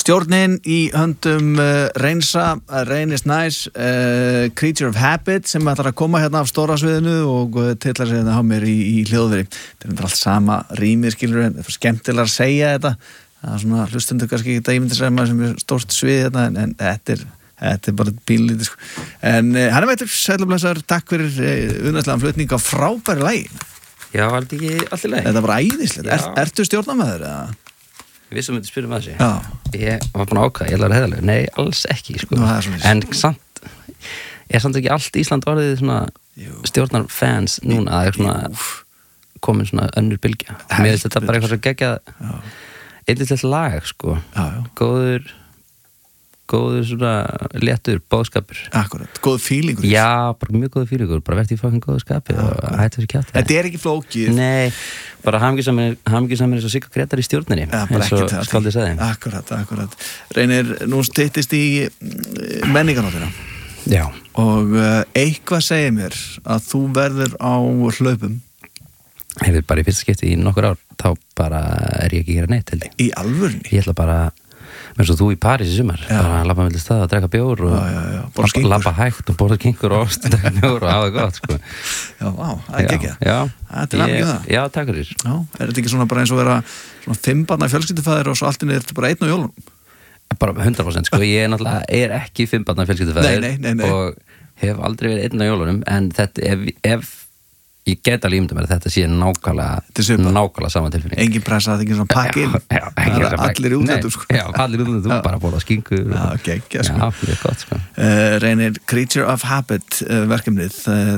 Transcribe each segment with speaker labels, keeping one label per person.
Speaker 1: Stjórnin í höndum Reynsa, Rain is Nice, Creature of Habit sem ætlar að koma hérna af stóra sviðinu og titlar sig hérna á mér í hljóðveri. Þetta er allt sama rýmið, skilur, en það er skemmtilega að segja þetta. Það er svona hlustundur kannski ekki ímyndisræma sem er stórt svið hérna, en þetta er bara bílítið, sko. En hann er meitur, sælublessaður, takk fyrir unnæslegan flutning á frábæri lagi.
Speaker 2: Já, var þetta ekki allt í lagi?
Speaker 1: Þetta var æðislegt. Ertu stjórnarmaður, eða?
Speaker 2: Við sem myndi spyrja með þessi.
Speaker 1: Já.
Speaker 2: Ég var búin að ákvæða, ég ætla að heiðalega. Nei, alls ekki, sko.
Speaker 1: Nú, það er svona.
Speaker 2: En samt, samt ekki allt Ísland orðið svona stjórnarfans núna, að svona komin svona önnur bylgja. Mér finnst þetta bara eitthvað svo geggjað, eitthvað lag, sko. Já. Góður svona léttur bóðskapur.
Speaker 1: Akkurat, góður fílingur.
Speaker 2: Já, bara mjög góður fílingur, bara verði í fucking góðu skapi og hætti þessi kjátt.
Speaker 1: Þetta er ekki flókið. Nei,
Speaker 2: bara hamingjusamir eins og Sigga Gretar í stjórninni, eins og skáldið sagði.
Speaker 1: Akkurat. Reynir, nú styttist í menningarnóttina.
Speaker 2: Já.
Speaker 1: Og eitthvað segir mér að þú verður á hlaupum.
Speaker 2: Hefur bara í fyrsta skipti í nokkur ár, þá bara er ég ekki að gera neitt, held ég.
Speaker 1: Í alvörunni?
Speaker 2: Ég ætla bara eins og þú í París í sumar, bara að labba mellir stað að drekka bjór og labba hægt og borða kinkur og ost og drekka bjór og hafa það gott, sko.
Speaker 1: Já, það er geggjað.
Speaker 2: Já,
Speaker 1: þetta er alveg það.
Speaker 2: Já, takk fyrir.
Speaker 1: Já, er þetta ekki svona bara eins og vera svona 5 barna fjölskyldufæðir og svo allt inni er þetta bara 1 á jólunum?
Speaker 2: Bara 100%, sko. Ég náttúrulega ekki 5 barna fjölskyldufæðir og hef aldrei verið 1 á jólunum, en þetta ef ég get alveg ímynda mér að þetta sé nákvæmlega sama tilfinning.
Speaker 1: Engin pressa, það er ekki svona pakkin. Allir útlöndum, sko.
Speaker 2: Já, allir útlöndum, bara borða skinku.
Speaker 1: Já, geggjað, sko.
Speaker 2: Já, það er gott, sko.
Speaker 1: Reynir, Creature of Habit verkefnið,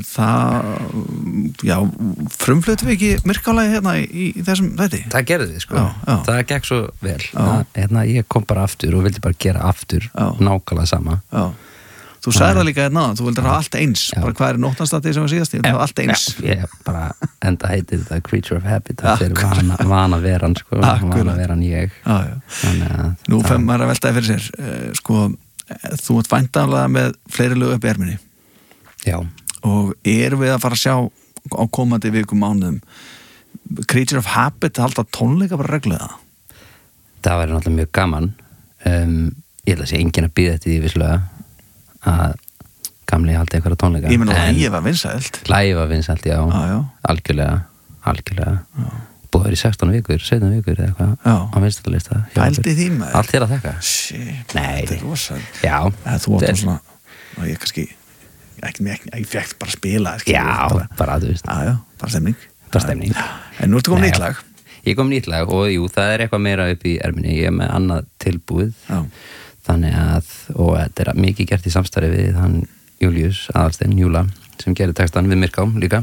Speaker 1: frumflutum við ekki myrkálagi hérna í þessum þætti?
Speaker 2: Það gerði við, sko. Það gekk svo vel. Ég kom bara aftur og vildi bara gera aftur nákvæmlega sama.
Speaker 1: Já. Þú sagði það líka hérna, þú vildir hafa allt eins. Bara hvað er nóttanstati sem var síðast? Ég vildi hafa allt eins.
Speaker 2: Ég bara enda heitir þetta Creature of Habit. Það er vana veran, sko. Vana veran ég.
Speaker 1: Nú fem maður að veltaði fyrir sér. Sko, þú ert væntanlega með fleiri lög upp í erminni.
Speaker 2: Já. Og
Speaker 1: erum við að fara að sjá á komandi vikum mánuðum Creature of Habit halda tónleika bara reglulega?
Speaker 2: Það væri náttúrulega mjög gaman. Ég held að sé enginn að bíða eftir því vissulega að gamli haldi eitthvað tónleika.
Speaker 1: Ég menn að lægi var vinsælt.
Speaker 2: Lægi var vinsælt, já. Algjörlega. Búið í 16 vikur, 17 vikur eða eitthvað á vinstalista.
Speaker 1: Pældi því maður.
Speaker 2: Allt þér að þekka.
Speaker 1: Shit,
Speaker 2: nei.
Speaker 1: Þetta er rosalega.
Speaker 2: Já.
Speaker 1: Þú átt á svona, ég kannski, ég fekk bara að spila.
Speaker 2: Já, bara þú veist.
Speaker 1: Já, bara stemning. En nú ertu komin nýtt lag.
Speaker 2: Ég kom nýtt lag og jú, það er eitthvað meira upp í erminni. Ég er með annað tilbúið. Já. Þannig að, og þetta er mikið gert í samstarfi við hann Július Aðalstein, Júla, sem gerir textan við Myrká líka.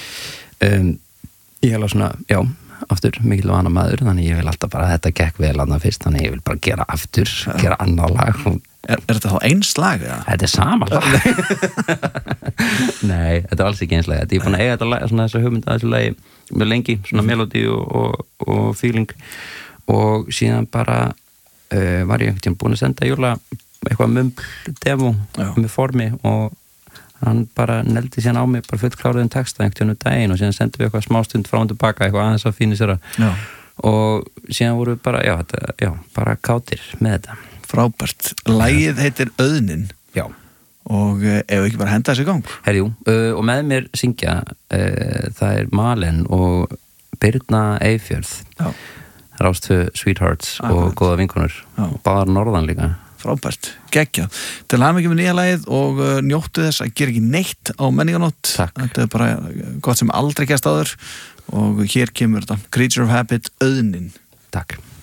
Speaker 2: Ég hef alveg svona, já, aftur mikil vana maður, þannig ég vil alltaf bara þetta gekk vel annað fyrst, þannig ég vil bara gera aftur, gera annað lag.
Speaker 1: Er þetta þá eins lag, eða?
Speaker 2: Þetta er sama lag. Nei, þetta er alls ekki eins lag. Ég er búin að eiga þetta lag, svona þessa hugmynd að þessu lagi mjög lengi, svona melodi og feeling og síðan bara var ég einhvern tíma búin að senda Júla eitthvað mumbl demo með formi og hann bara neldi síðan á mig bara fullkláruðum texta einhvern tíma daginn og síðan sendum við eitthvað smástund frá og tilbaka eitthvað aðeins að fíni sér og síðan voru við bara bara kátir með þetta.
Speaker 1: Frábært. Lagið heitir Auðnin.
Speaker 2: Já.
Speaker 1: Og ef ekki bara henda þessi í gang.
Speaker 2: Herjú, og með mér syngja það er Malen og Birna Eyfjörð. Já. Rástfö Sweethearts og góða vinkonur og báðar norðan líka.
Speaker 1: Frábært, geggjað. Til hamingju með nýja lagið og njóttu þess að gera ekki neitt á menningarnótt. Þetta er bara gott sem aldrei gerst áður og hér kemur þetta Creature of Habit, Auðnin.
Speaker 2: Takk.